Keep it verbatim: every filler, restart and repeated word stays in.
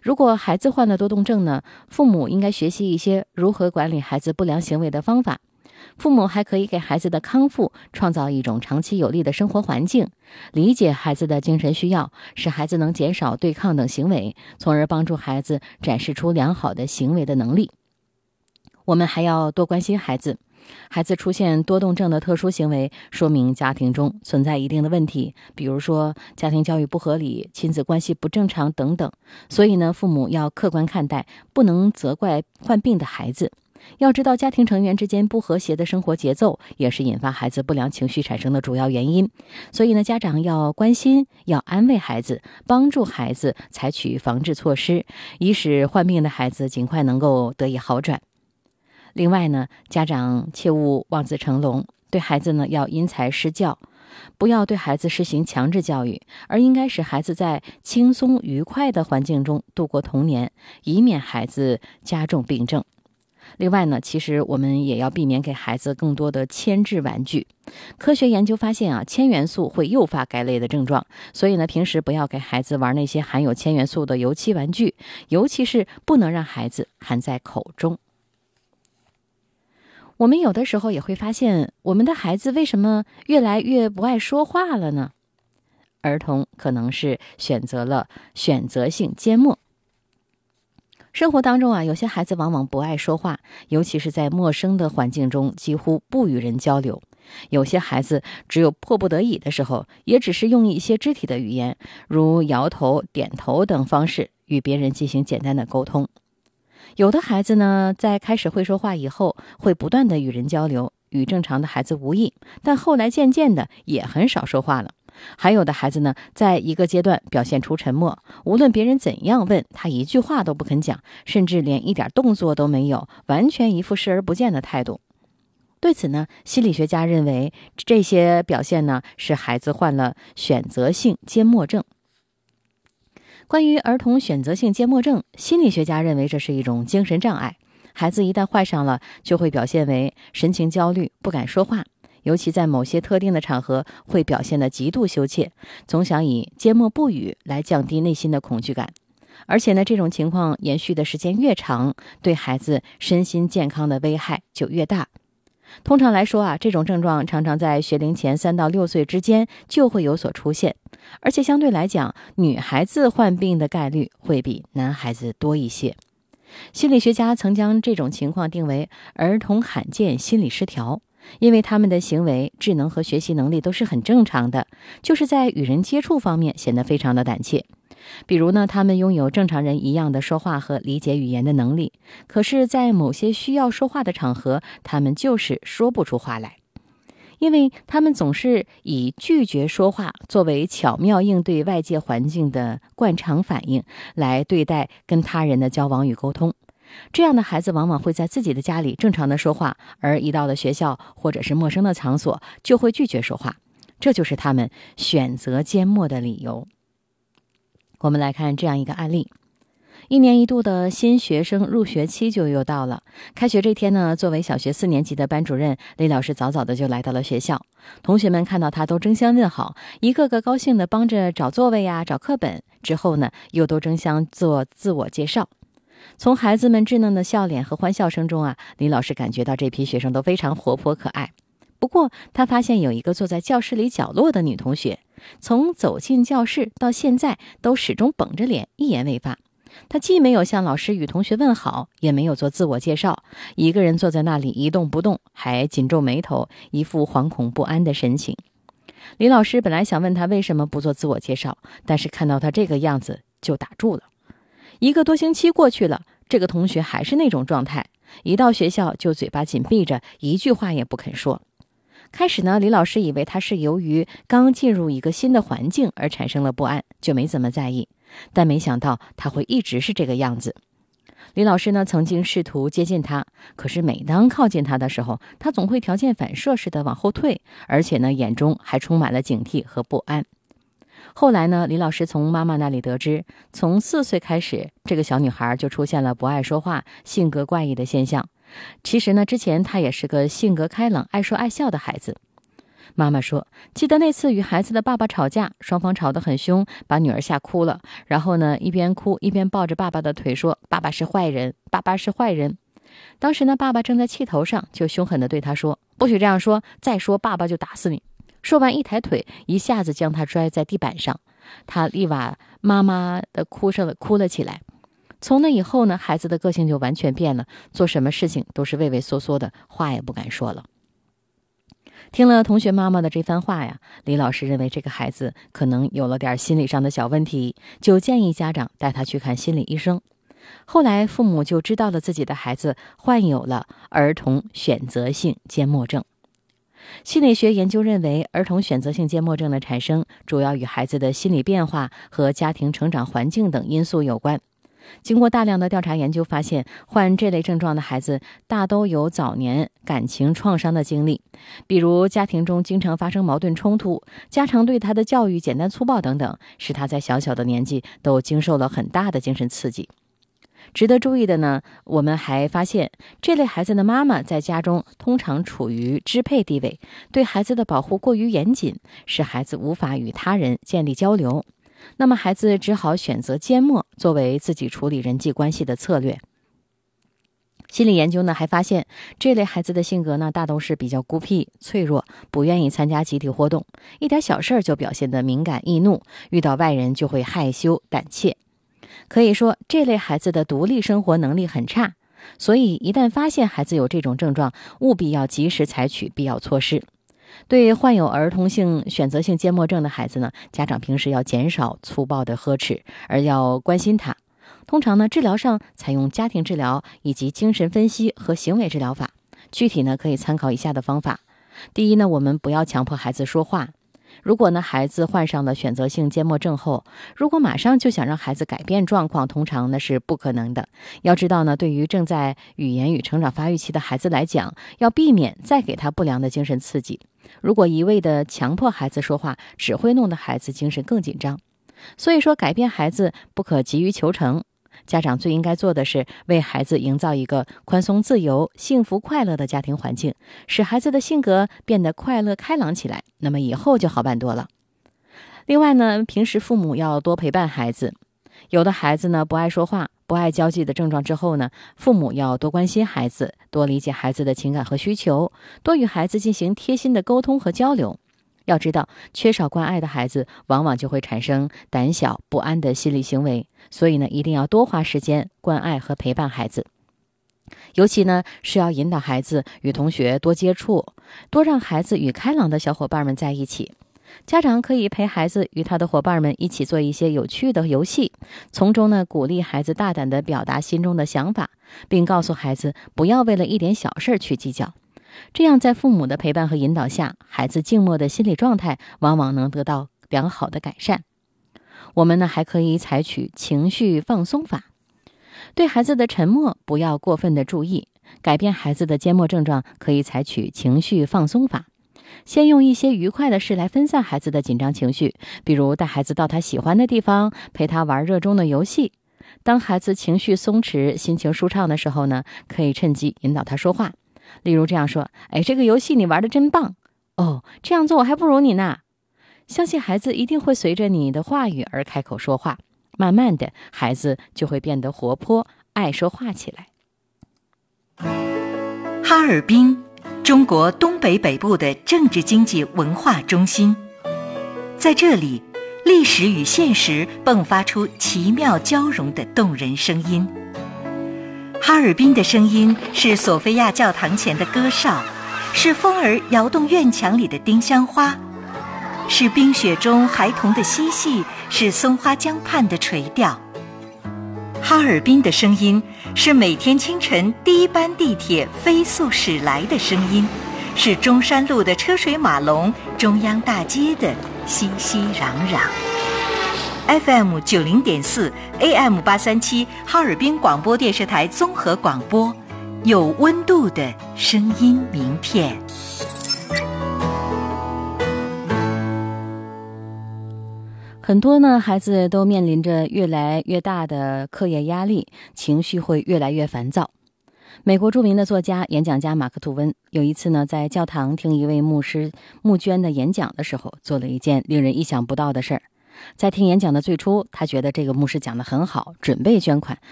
如果孩子患了多动症呢，父母应该学习一些如何管理孩子不良行为的方法。父母还可以给孩子的康复创造一种长期有利的生活环境，理解孩子的精神需要，使孩子能减少对抗等行为，从而帮助孩子展示出良好的行为的能力。我们还要多关心孩子，孩子出现多动症的特殊行为，说明家庭中存在一定的问题，比如说家庭教育不合理、亲子关系不正常等等。所以呢，父母要客观看待，不能责怪患病的孩子。要知道，家庭成员之间不和谐的生活节奏也是引发孩子不良情绪产生的主要原因。所以呢，家长要关心，要安慰孩子，帮助孩子采取防治措施，以使患病的孩子尽快能够得以好转。另外呢，家长切勿望子成龙，对孩子呢要因材施教，不要对孩子实行强制教育，而应该使孩子在轻松愉快的环境中度过童年，以免孩子加重病症。另外呢，其实我们也要避免给孩子更多的铅制玩具。科学研究发现啊，铅元素会诱发该类的症状，所以呢，平时不要给孩子玩那些含有铅元素的油漆玩具，尤其是不能让孩子含在口中。我们有的时候也会发现，我们的孩子为什么越来越不爱说话了呢？儿童可能是选择了选择性缄默。生活当中啊，有些孩子往往不爱说话，尤其是在陌生的环境中几乎不与人交流。有些孩子只有迫不得已的时候，也只是用一些肢体的语言，如摇头、点头等方式与别人进行简单的沟通。有的孩子呢，在开始会说话以后，会不断的与人交流，与正常的孩子无异，但后来渐渐的也很少说话了。还有的孩子呢，在一个阶段表现出沉默，无论别人怎样问，他一句话都不肯讲，甚至连一点动作都没有，完全一副视而不见的态度。对此呢，心理学家认为这些表现呢，是孩子患了选择性缄默症。关于儿童选择性缄默症，心理学家认为这是一种精神障碍。孩子一旦患上了，就会表现为神情焦虑，不敢说话，尤其在某些特定的场合会表现得极度羞怯，总想以缄默不语来降低内心的恐惧感。而且呢，这种情况延续的时间越长，对孩子身心健康的危害就越大。通常来说啊，这种症状常常在学龄前三到六岁之间就会有所出现，而且相对来讲，女孩子患病的概率会比男孩子多一些。心理学家曾将这种情况定为儿童罕见心理失调，因为他们的行为、智能和学习能力都是很正常的，就是在与人接触方面显得非常的胆怯。比如呢，他们拥有正常人一样的说话和理解语言的能力，可是在某些需要说话的场合，他们就是说不出话来，因为他们总是以拒绝说话作为巧妙应对外界环境的惯常反应来对待跟他人的交往与沟通。这样的孩子往往会在自己的家里正常的说话，而一到了学校或者是陌生的场所就会拒绝说话，这就是他们选择缄默的理由。我们来看这样一个案例，一年一度的新学生入学期就又到了。开学这天呢，作为小学四年级的班主任，李老师早早的就来到了学校。同学们看到他都争相问好，一个个高兴的帮着找座位呀、找课本，之后呢，又都争相做自我介绍。从孩子们稚嫩的笑脸和欢笑声中啊，李老师感觉到这批学生都非常活泼可爱。不过他发现有一个坐在教室里角落的女同学，从走进教室到现在都始终绷着脸，一言未发。她既没有向老师与同学问好，也没有做自我介绍，一个人坐在那里一动不动，还紧皱眉头，一副惶恐不安的神情。李老师本来想问她为什么不做自我介绍，但是看到她这个样子就打住了。一个多星期过去了，这个同学还是那种状态，一到学校就嘴巴紧闭着，一句话也不肯说。开始呢，李老师以为他是由于刚进入一个新的环境而产生了不安，就没怎么在意，但没想到他会一直是这个样子。李老师呢，曾经试图接近他，可是每当靠近他的时候，他总会条件反射似的往后退，而且呢，眼中还充满了警惕和不安。后来呢，李老师从妈妈那里得知，从四岁开始，这个小女孩就出现了不爱说话、性格怪异的现象。其实呢，之前她也是个性格开朗、爱说爱笑的孩子。 妈妈说，记得那次与孩子的爸爸吵架，双方吵得很凶，把女儿吓哭了。然后呢，一边哭一边抱着爸爸的腿说，爸爸是坏人，爸爸是坏人。当时呢，爸爸正在气头上，就凶狠地对他说，不许这样说，再说爸爸就打死你。说完一抬腿，一下子将他摔在地板上，他立马妈妈的哭上了哭了起来。从那以后呢，孩子的个性就完全变了，做什么事情都是畏畏缩缩的，话也不敢说了。听了同学妈妈的这番话呀，李老师认为这个孩子可能有了点心理上的小问题，就建议家长带他去看心理医生。后来父母就知道了自己的孩子患有了儿童选择性缄默症。心理学研究认为，儿童选择性缄默症的产生主要与孩子的心理变化和家庭成长环境等因素有关。经过大量的调查研究发现，患这类症状的孩子大都有早年感情创伤的经历，比如家庭中经常发生矛盾冲突，家常对他的教育简单粗暴等等，使他在小小的年纪都经受了很大的精神刺激。值得注意的呢，我们还发现这类孩子的妈妈在家中通常处于支配地位，对孩子的保护过于严谨，使孩子无法与他人建立交流。那么孩子只好选择缄默作为自己处理人际关系的策略。心理研究呢还发现，这类孩子的性格呢大都是比较孤僻、脆弱，不愿意参加集体活动，一点小事就表现得敏感易怒，遇到外人就会害羞胆怯。可以说，这类孩子的独立生活能力很差，所以一旦发现孩子有这种症状，务必要及时采取必要措施。对患有儿童性选择性缄默症的孩子呢，家长平时要减少粗暴的呵斥，而要关心他。通常呢，治疗上采用家庭治疗以及精神分析和行为治疗法。具体呢，可以参考以下的方法。第一呢，我们不要强迫孩子说话。如果呢，孩子患上了选择性缄默症后，如果马上就想让孩子改变状况，通常呢是不可能的。要知道呢，对于正在语言与成长发育期的孩子来讲，要避免再给他不良的精神刺激。如果一味的强迫孩子说话，只会弄得孩子精神更紧张。所以说，改变孩子不可急于求成。家长最应该做的是为孩子营造一个宽松自由、幸福快乐的家庭环境，使孩子的性格变得快乐开朗起来，那么以后就好办多了。另外呢，平时父母要多陪伴孩子。有的孩子呢不爱说话、不爱交际的症状之后呢，父母要多关心孩子，多理解孩子的情感和需求，多与孩子进行贴心的沟通和交流。要知道，缺少关爱的孩子往往就会产生胆小不安的心理行为，所以呢，一定要多花时间关爱和陪伴孩子。尤其呢，是要引导孩子与同学多接触，多让孩子与开朗的小伙伴们在一起。家长可以陪孩子与他的伙伴们一起做一些有趣的游戏，从中呢鼓励孩子大胆地表达心中的想法，并告诉孩子不要为了一点小事去计较。这样在父母的陪伴和引导下，孩子静默的心理状态往往能得到良好的改善。我们呢还可以采取情绪放松法，对孩子的沉默不要过分的注意。改变孩子的缄默症状可以采取情绪放松法，先用一些愉快的事来分散孩子的紧张情绪，比如带孩子到他喜欢的地方，陪他玩热衷的游戏。当孩子情绪松弛、心情舒畅的时候呢，可以趁机引导他说话。例如这样说，哎，这个游戏你玩得真棒哦，这样做我还不如你呢。相信孩子一定会随着你的话语而开口说话，慢慢的孩子就会变得活泼，爱说话起来。 哈尔滨，中国东北北部的政治经济文化中心，在这里，历史与现实迸发出奇妙交融的动人声音。哈尔滨的声音是索菲亚教堂前的歌哨，是风儿摇动院墙里的丁香花，是冰雪中孩童的嬉戏，是松花江畔的垂钓。哈尔滨的声音是每天清晨第一班地铁飞速驶来的声音，是中山路的车水马龙，中央大街的熙熙攘攘。F M 九零点四 A M 八三七哈尔滨广播电视台综合广播，有温度的声音名片。 很多呢孩子都面临着越来越大的课业压力，情绪会越来越烦躁。 美国著名的作家、演讲家马克·吐温有一次呢，在教堂听一位牧师募捐的演讲的时候，做了一件令人意想不到的事儿。在听演讲的最初，他觉得这个牧师讲得很好，准备捐款，